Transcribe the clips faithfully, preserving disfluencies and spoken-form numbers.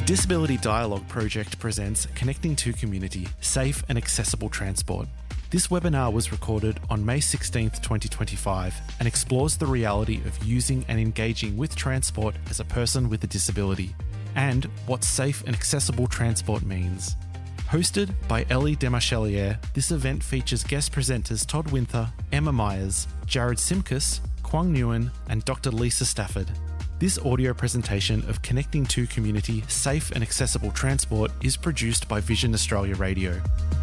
The Disability Dialogue Project presents Connecting to Community, Safe and Accessible Transport. This webinar was recorded on May sixteenth, twenty twenty-five and explores the reality of using and engaging with transport as a person with a disability and what safe and accessible transport means. Hosted by Ellie Demarchelier, this event features guest presenters Todd Winther, Emma Myers, Jared Simkus, Kwang Nguyen and Doctor Lisa Stafford. This audio presentation of Connecting to Community, Safe and Accessible Transport is produced by Vision Australia Radio.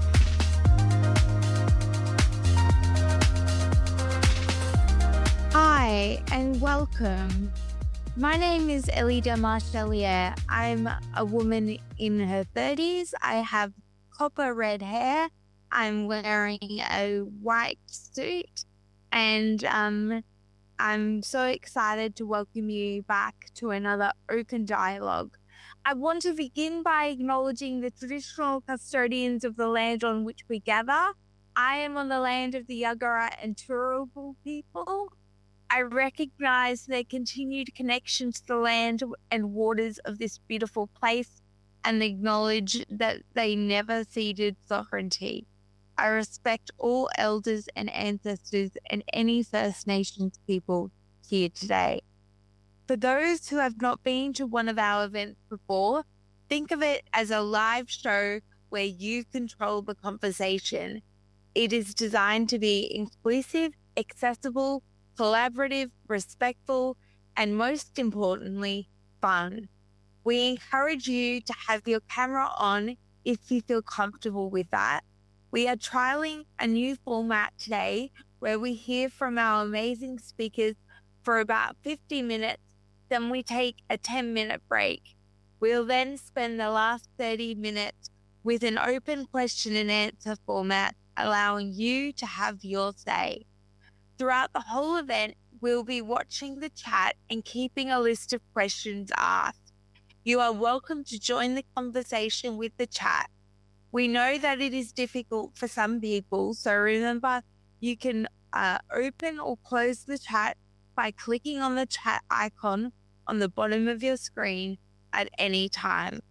Hi and welcome. My name is Ellie Demarchelier. I'm a woman in her thirties. I have copper red hair. I'm wearing a white suit and um, I'm so excited to welcome you back to another open dialogue. I want to begin by acknowledging the traditional custodians of the land on which we gather. I am on the land of the Yagara and Turrbal people. I recognise their continued connection to the land and waters of this beautiful place and acknowledge that they never ceded sovereignty. I respect all elders and ancestors and any First Nations people here today. For those who have not been to one of our events before, think of it as a live show where you control the conversation. It is designed to be inclusive, accessible, collaborative, respectful, and most importantly, fun. We encourage you to have your camera on if you feel comfortable with that. We are trialing a new format today where we hear from our amazing speakers for about fifty minutes, then we take a ten minute break. We'll then spend the last thirty minutes with an open question and answer format, allowing you to have your say. Throughout the whole event, we'll be watching the chat and keeping a list of questions asked. You are welcome to join the conversation with the chat. We know that it is difficult for some people, so remember you can uh, open or close the chat by clicking on the chat icon on the bottom of your screen at any time.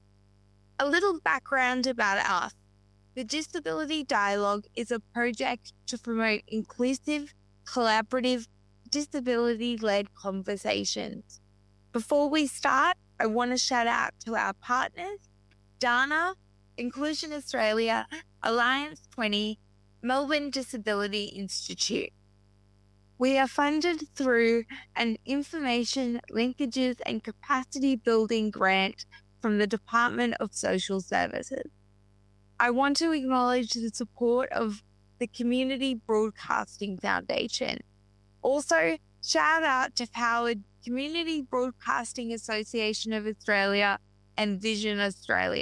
A little background about us. The Disability Dialogue is a project to promote inclusive, collaborative, disability-led conversations. Before we start, I want to shout out to our partners, Dana, Inclusion Australia, Alliance twenty, Melbourne Disability Institute. We are funded through an Information, Linkages and Capacity Building grant from the Department of Social Services. I want to acknowledge the support of the Community Broadcasting Foundation. Also, shout out to Howard Community Broadcasting Association of Australia and Vision Australia.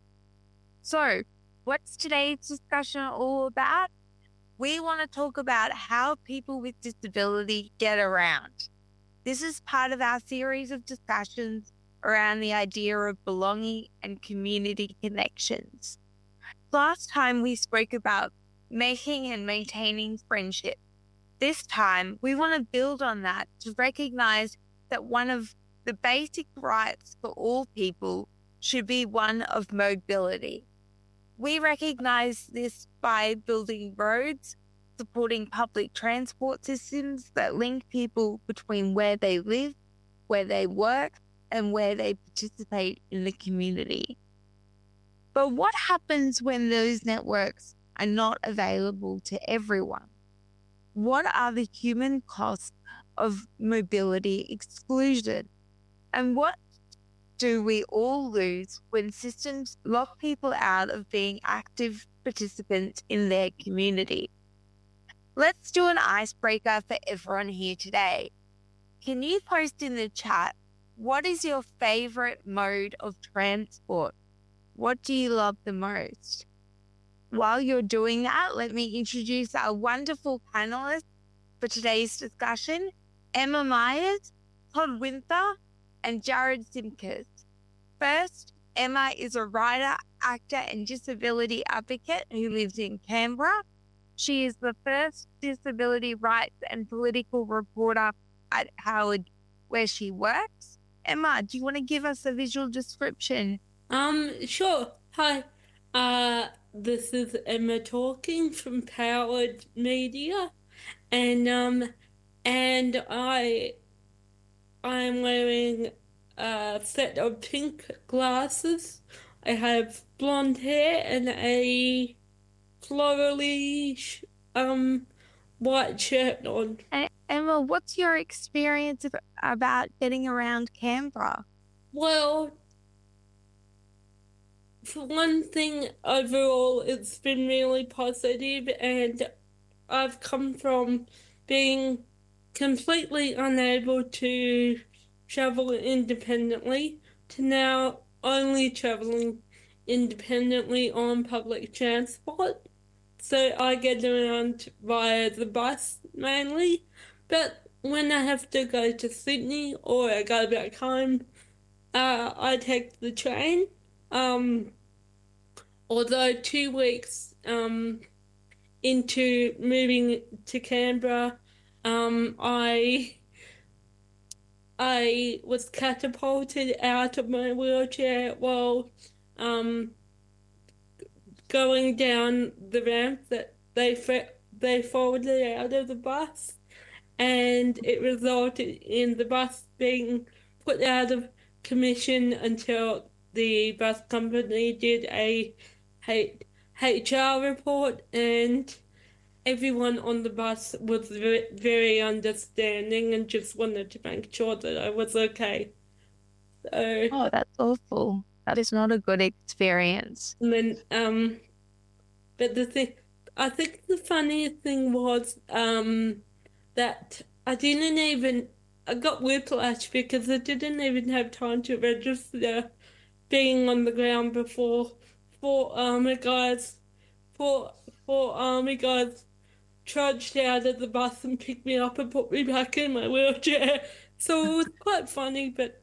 So, what's today's discussion all about? We want to talk about how people with disability get around. This is part of our series of discussions around the idea of belonging and community connections. Last time we spoke about making and maintaining friendship. This time, we want to build on that to recognize that one of the basic rights for all people should be one of mobility. We recognize this by building roads, supporting public transport systems that link people between where they live, where they work, and where they participate in the community. But what happens when those networks are not available to everyone? What are the human costs of mobility exclusion? And what do we all lose when systems lock people out of being active participants in their community? Let's do an icebreaker for everyone here today. Can you post in the chat, what is your favorite mode of transport? What do you love the most? While you're doing that, let me introduce our wonderful panelists for today's discussion, Emma Myers, Todd Winther, and Jared Simkus. First, Emma is a writer, actor, and disability advocate who lives in Canberra. She is the first disability rights and political reporter at Howard, where she works. Emma, do you want to give us a visual description Um, sure. Hi. Uh, this is Emma talking from Powered Media, and um, and I I'm wearing a set of pink glasses. I have blonde hair and a florally sh- um white shirt on. And Emma, what's your experience of, about getting around Canberra? Well, for one thing, overall, it's been really positive, and I've come from being completely unable to travel independently to now only traveling independently on public transport. So I get around via the bus mainly, but when I have to go to Sydney or I go back home, uh, I take the train. Um, although two weeks um, into moving to Canberra, um, I I was catapulted out of my wheelchair while um, going down the ramp that they they folded out of the bus, and it resulted in the bus being put out of commission until the bus company did a H R report, and everyone on the bus was very understanding and just wanted to make sure that I was okay. So, Oh, that's awful. That is not a good experience. and then, um, but the thing, I think the funniest thing was, um, that I didn't even, I got whiplash because I didn't even have time to register being on the ground before four army guys, four, four army guys trudged out of the bus and picked me up and put me back in my wheelchair. So it was quite funny, but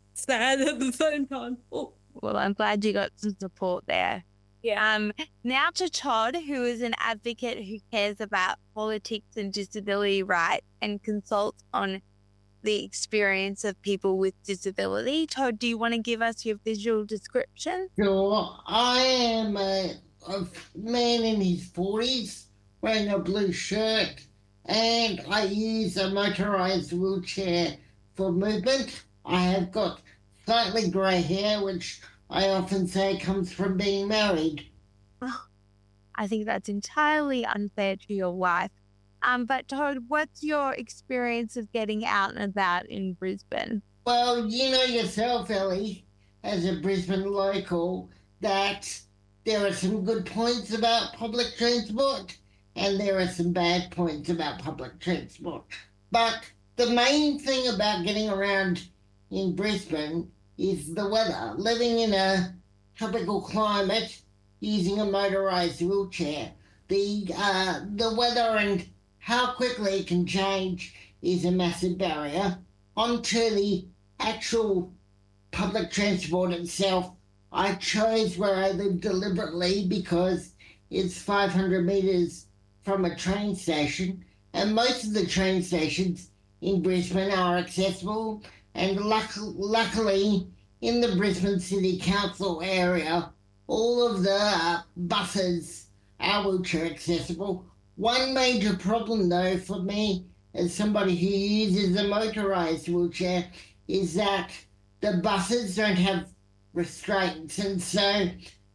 sad at the same time. Oh. Well, I'm glad you got some support there. Yeah. Um, now to Todd, who is an advocate who cares about politics and disability rights and consults on the experience of people with disability. Todd, do you want to give us your visual description? Sure. I am a, a man in his forties wearing a blue shirt, and I use a motorised wheelchair for movement. I have got slightly grey hair, which I often say comes from being married. Oh, I think that's entirely unfair to your wife. Um, but Todd, what's your experience of getting out and about in Brisbane? Well, you know yourself, Ellie, as a Brisbane local, that there are some good points about public transport and there are some bad points about public transport. But the main thing about getting around in Brisbane is the weather. Living in a tropical climate, using a motorised wheelchair, the uh, the weather and how quickly it can change is a massive barrier. Onto the actual public transport itself, I chose where I live deliberately because it's five hundred metres from a train station, and most of the train stations in Brisbane are accessible, and luck- luckily in the Brisbane City Council area, all of the uh, buses are wheelchair accessible. One major problem, though, for me as somebody who uses a motorised wheelchair is that the buses don't have restraints, and so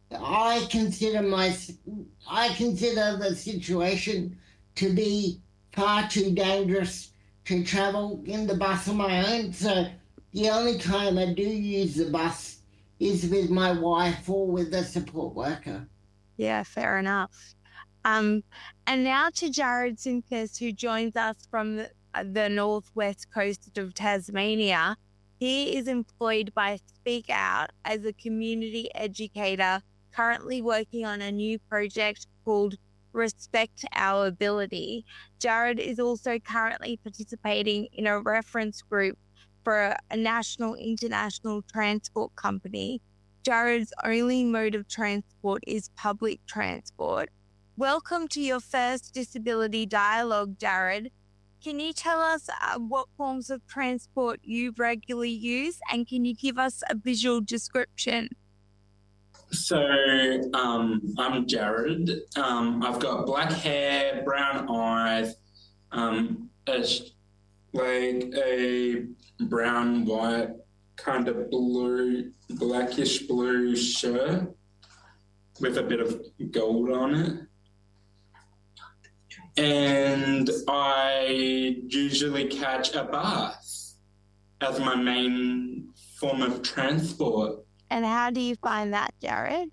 I consider my I consider the situation to be far too dangerous to travel in the bus on my own. So the only time I do use the bus is with my wife or with a support worker. Yeah, fair enough. Um, and now to Jared Simkus, who joins us from the, the northwest coast of Tasmania. He is employed by Speak Out as a community educator, currently working on a new project called Respect Our Ability. Jared is also currently participating in a reference group for a national international transport company. Jared's only mode of transport is public transport. Welcome to your first disability dialogue, Jared. Can you tell us uh, what forms of transport you regularly use, and can you give us a visual description? So um, I'm Jared. Um, I've got black hair, brown eyes, um, a, like a brown, white, kind of blue, blackish blue shirt with a bit of gold on it. And I usually catch a bus as my main form of transport. And how do you find that, Jared?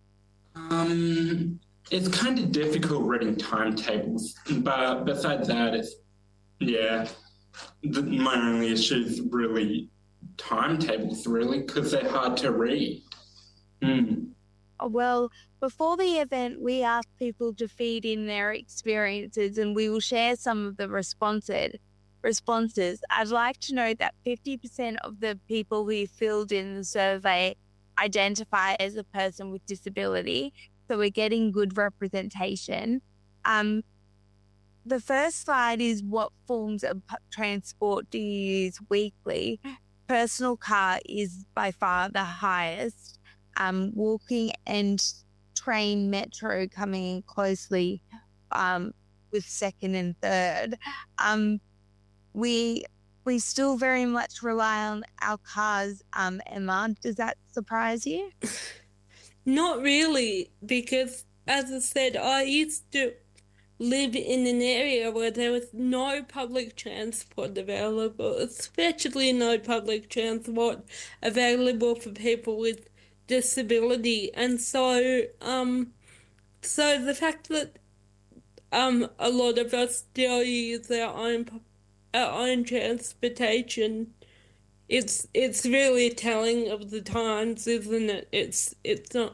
Um, it's kind of difficult reading timetables, but besides that, it's, yeah, the, my only issue is really timetables, really, because they're hard to read. Mm. Well, before the event, we asked people to feed in their experiences, and we will share some of the responses. Responses. I'd like to note that fifty percent of the people who filled in the survey identify as a person with disability, so we're getting good representation. Um, the first slide is what forms of transport do you use weekly? Personal car is by far the highest. Um, walking and train, metro coming in closely um, with second and third. Um, we we still very much rely on our cars, um, Emma. Does that surprise you? Not really, because as I said, I used to live in an area where there was no public transport available, especially no public transport available for people with disability. And so um so the fact that um a lot of us still use our own our own transportation, it's it's really telling of the times, isn't it? It's it's not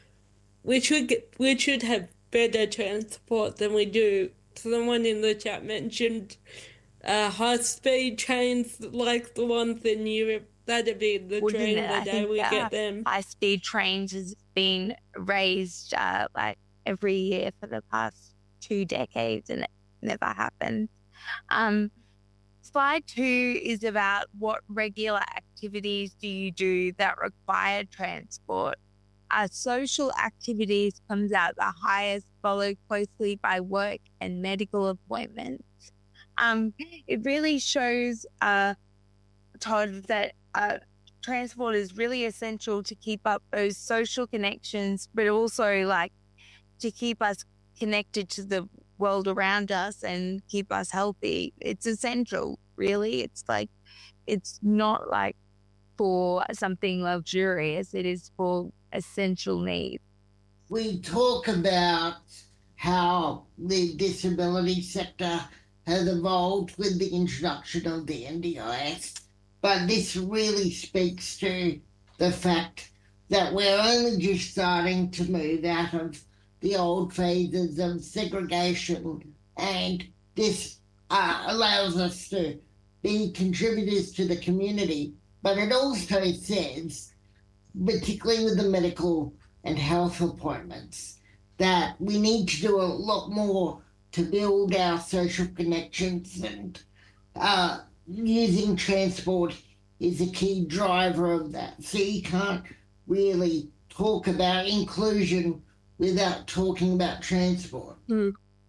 we should get we should have better transport than we do. Someone in the chat mentioned uh, high-speed trains like the ones in Europe. That'd be the Wouldn't train it? the I day think we that get them. high-speed trains has been raised uh, like every year for the past two decades, and it never happened. Um, slide two is about what regular activities do you do that require transport. Uh, social activities comes out the highest, followed closely by work and medical appointments. Um, it really shows, uh, Todd, that uh, transport is really essential to keep up those social connections, but also like to keep us connected to the world around us and keep us healthy. It's essential, really. It's like, it's not like for something luxurious. It is for essential needs. We talk about how the disability sector has evolved with the introduction of the N D I S, but this really speaks to the fact that we're only just starting to move out of the old phases of segregation, and this uh, allows us to be contributors to the community. But it also says, particularly with the medical and health appointments, that we need to do a lot more to build our social connections, and uh, using transport is a key driver of that. So you can't really talk about inclusion without talking about transport. Mm.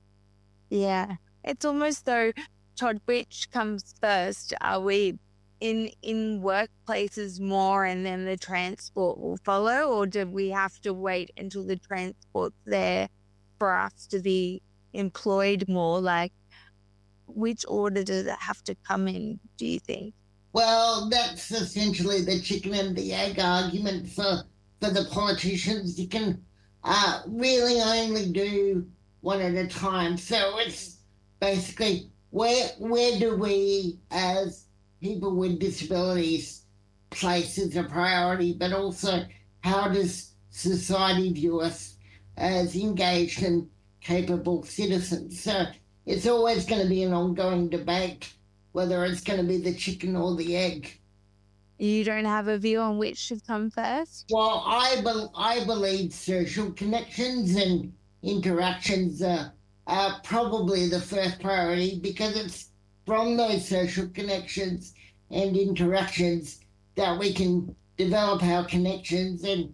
Yeah, it's almost though, Todd, which comes first? Are we in in workplaces more and then the transport will follow, or do we have to wait until the transport's there for us to be employed more? Like, which order does it have to come in, do you think? Well, that's essentially the chicken and the egg argument for, for the politicians. You can uh, really only do one at a time. So it's basically, where where do we as people with disabilities place as a priority, but also how does society view us as engaged and capable citizens? So it's always going to be an ongoing debate whether it's going to be the chicken or the egg. You don't have a view on which should come first? Well, I, be- I believe social connections and interactions are, are probably the first priority, because it's from those social connections and interactions that we can develop our connections and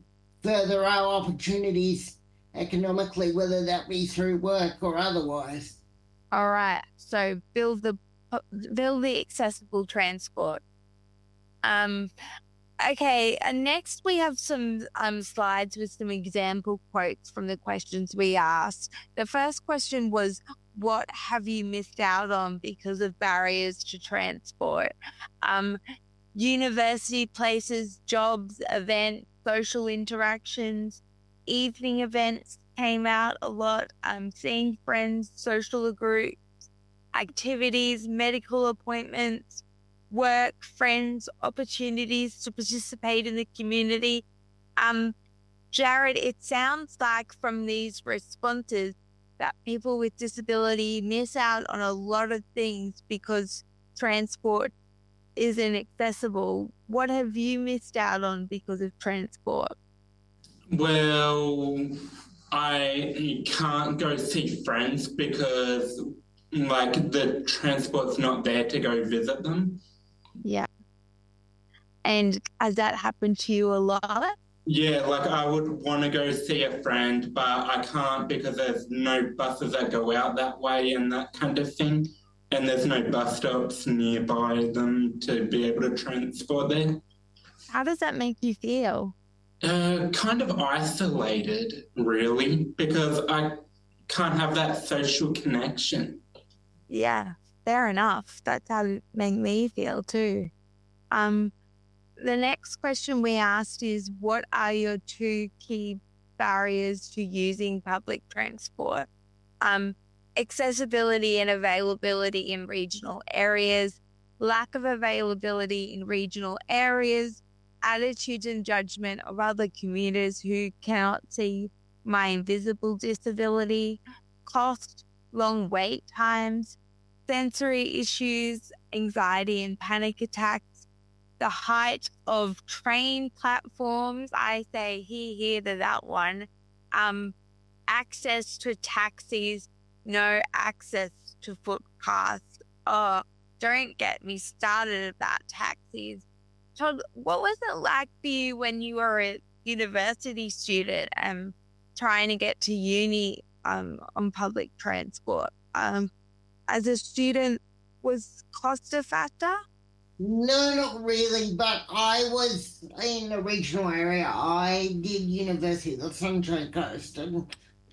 further our opportunities economically, whether that be through work or otherwise. All right. So build the build the accessible transport. Um, okay. And next we have some um slides with some example quotes from the questions we asked. The first question was, what have you missed out on because of barriers to transport? Um, university places, jobs, events, social interactions, evening events came out a lot. Um, seeing friends, social groups, activities, medical appointments, work, friends, opportunities to participate in the community. Um, Jared, it sounds like from these responses that people with disability miss out on a lot of things because transport isn't accessible. What have you missed out on because of transport? Well, I can't go see friends because, like, the transport's not there to go visit them. Yeah. And has that happened to you a lot? Yeah, like I would want to go see a friend, but I can't because there's no buses that go out that way and that kind of thing. And there's no bus stops nearby them to be able to transport there. How does that make you feel? Uh, kind of isolated, really, because I can't have that social connection. Yeah, fair enough. That's how it made me feel too. Um, the next question we asked is, what are your two key barriers to using public transport? Um, accessibility and availability in regional areas, lack of availability in regional areas, attitudes and judgment of other commuters who cannot see my invisible disability, cost, long wait times, sensory issues, anxiety and panic attacks, the height of train platforms. I say here, here to that one. Um, access to taxis, no access to footpaths. Oh, don't get me started about taxis. Todd, what was it like for you when you were a university student and um, trying to get to uni um, on public transport? Um, as a student, was cost a factor? No, not really, but I was in a regional area. I did university, the Sunshine Coast, and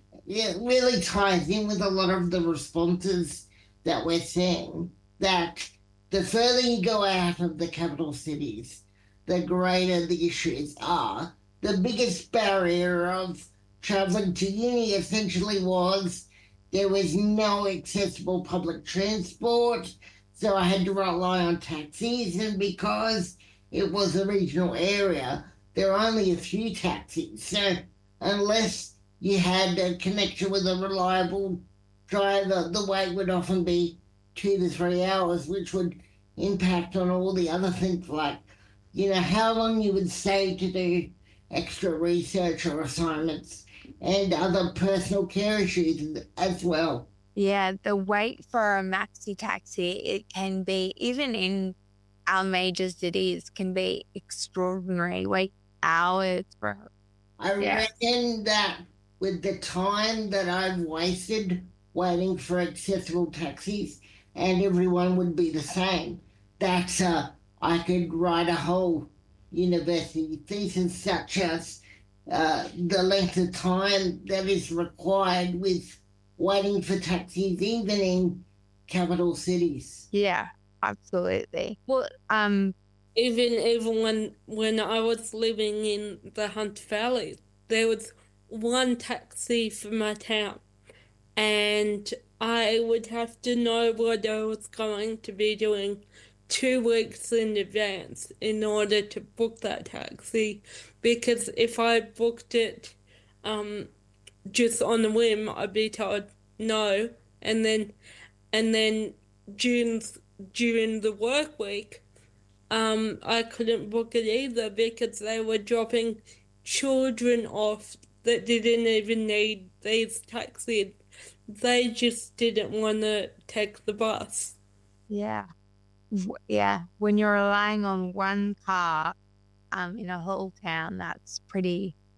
it really ties in with a lot of the responses that we're seeing, that the further you go out of the capital cities, the greater the issues are. The biggest barrier of travelling to uni essentially was there was no accessible public transport, so I had to rely on taxis, and because it was a regional area, there are only a few taxis. So unless you had a connection with a reliable driver, the wait would often be two to three hours, which would impact on all the other things like, you know, how long you would stay to do extra research or assignments and other personal care issues as well. Yeah, the wait for a maxi taxi, it can be, even in our major cities, can be extraordinary. Wait hours for. I yeah. reckon that with the time that I've wasted waiting for accessible taxis, and everyone would be the same, that uh, I could write a whole university thesis, such as uh, the length of time that is required with waiting for taxis, even in capital cities. Yeah, absolutely. Well, um, even even when when I was living in the Hunter Valley, there was one taxi for my town, and I would have to know what I was going to be doing two weeks in advance in order to book that taxi, because if I booked it um just on a whim, I'd be told no, and then and then during during the work week, um, I couldn't book it either because they were dropping children off that didn't even need these taxis. They just didn't want to take the bus. Yeah, yeah. When you're relying on one car, um, in a whole town, that's pretty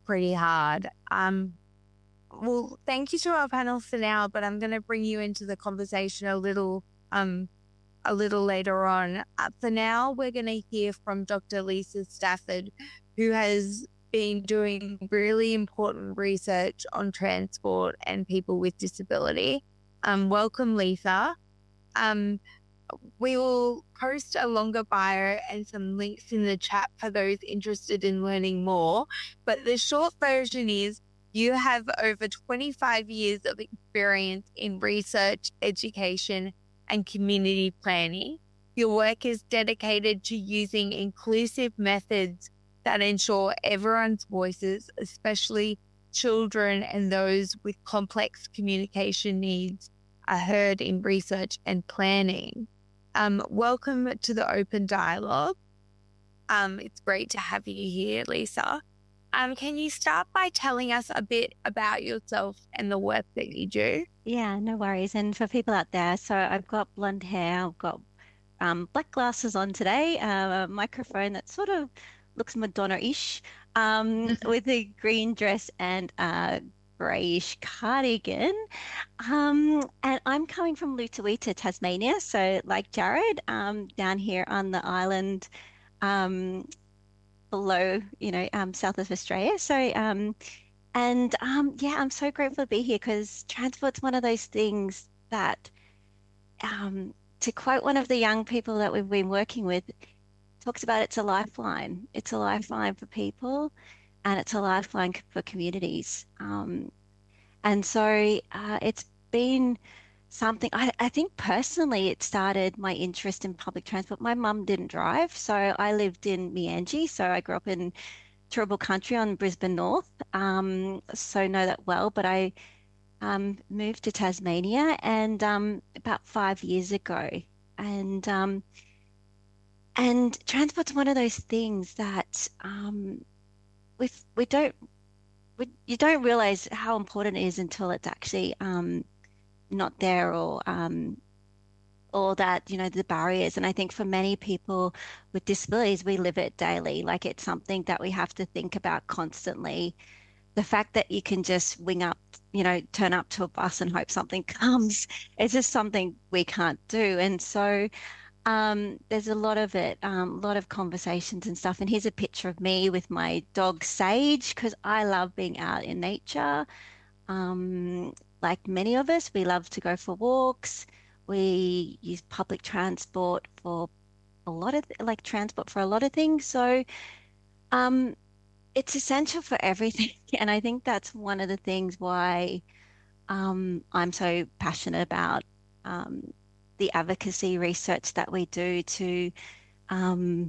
pretty hard. Um, well, thank you to our panel for now, but I'm going to bring you into the conversation a little, um, a little later on. Uh, for now, we're going to hear from Doctor Lisa Stafford, who has been doing really important research on transport and people with disability. Um, welcome, Lisa. Um, we will post a longer bio and some links in the chat for those interested in learning more. But the short version is you have over twenty-five years of experience in research, education, and community planning. Your work is dedicated to using inclusive methods that ensure everyone's voices, especially children and those with complex communication needs, are heard in research and planning. Um, welcome to the Open Dialogue. Um, it's great to have you here, Lisa. Um, can you start by telling us a bit about yourself and the work that you do? Yeah, no worries. And for people out there, so I've got blonde hair, I've got um, black glasses on today, uh, a microphone that sort of looks Madonna-ish, um, with a green dress and a greyish cardigan. Um, and I'm coming from Lutawita, Tasmania. So like Jared, um, down here on the island, um, below, you know, um, south of Australia. So, um, and um, yeah, I'm so grateful to be here because transport's one of those things that, um, to quote one of the young people that we've been working with, talks about it's a lifeline. It's a lifeline for people and it's a lifeline for communities. Um, and so uh, it's been something, I, I think personally it started my interest in public transport. My mum didn't drive, so I lived in Meangie. So I grew up in Turrbal country on Brisbane North, um, so know that well. But I um, moved to Tasmania and um, about five years ago. And um, and transport's one of those things that um, we we don't we, you don't realize how important it is until it's actually um, not there, or um, or that, you know, the barriers. And I think for many people with disabilities, we live it daily. Like it's something that we have to think about constantly. The fact that you can just wing up, you know, turn up to a bus and hope something comes, it's just something we can't do. And so um, there's a lot of it, um, a lot of conversations and stuff. And here's a picture of me with my dog Sage, because I love being out in nature. Um, like many of us, we love to go for walks. We use public transport for a lot of, like transport for a lot of things. So um, it's essential for everything. And I think that's one of the things why um, I'm so passionate about um, the advocacy research that we do to um,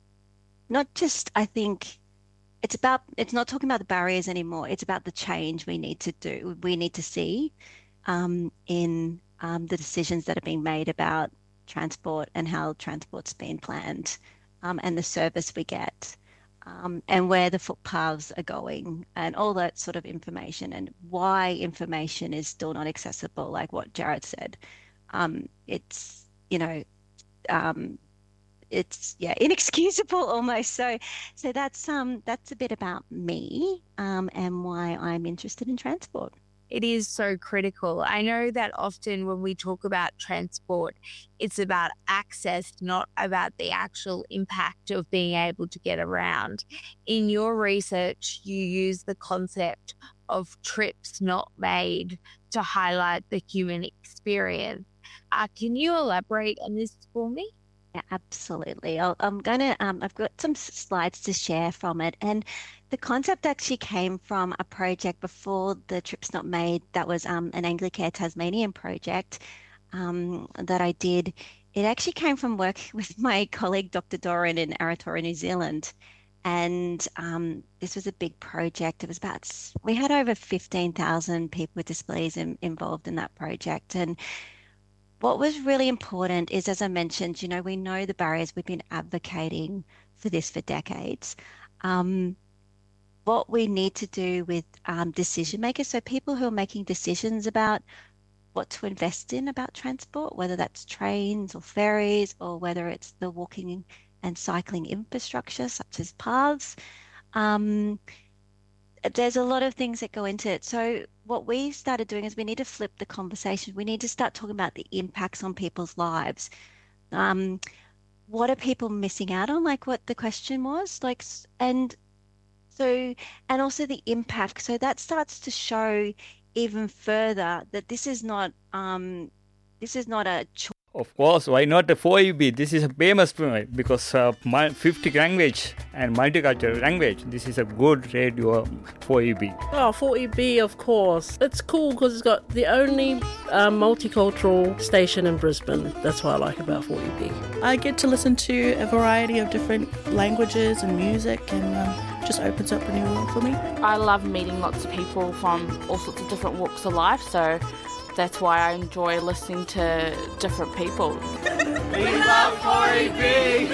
not just, I think, it's about, it's not talking about the barriers anymore. It's about the change we need to do, we need to see um, in um, the decisions that are being made about transport and how transport's been planned, um, and the service we get, um, and where the footpaths are going and all that sort of information, and why information is still not accessible, like what Jared said. Um, it's, you know, um, it's yeah inexcusable almost. So so that's um that's a bit about me um and why I'm interested in transport. It is so critical. I know that often when we talk about transport, it's about access, not about the actual impact of being able to get around. In your research, you use the concept of trips not made to highlight the human experience. Uh, can you elaborate on this for me? Yeah, absolutely. I'll, I'm going to, um, I've got some slides to share from it. And the concept actually came from a project before the Trips Not Made. That was um, an Anglicare Tasmanian project um, that I did. It actually came from work with my colleague, Doctor Doran in Aratora, New Zealand. And um, this was a big project. It was about, we had over fifteen thousand people with disabilities in, involved in that project. And what was really important is, as I mentioned, you know, we know the barriers. We've been advocating for this for decades. Um, what we need to do with um, decision makers, so people who are making decisions about what to invest in about transport, whether that's trains or ferries, or whether it's the walking and cycling infrastructure, such as paths. Um, there's a lot of things that go into it. So what we started doing is we need to flip the conversation. We need to start talking about the impacts on people's lives. Um, what are people missing out on? Like what the question was, like, and so, and also the impact. So that starts to show even further that this is not, um, this is not a choice. Of course, why not the four E B? This is a famous because uh, fifty language and multicultural language. This is a good radio four E B. Oh, four E B, of course. It's cool because it's got the only uh, multicultural station in Brisbane. That's what I like about four E B. I get to listen to a variety of different languages and music, and um, just opens up a new world for me. I love meeting lots of people from all sorts of different walks of life, so that's why I enjoy listening to different people. We love four E B!